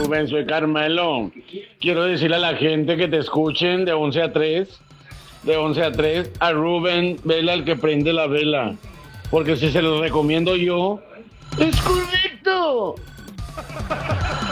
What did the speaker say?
Rubén, soy Carmelo. Quiero decirle a la gente que te escuchen de 11 a 3, de 11 a 3, a Rubén, vela el que prende la vela. Porque si se los recomiendo yo, es correcto.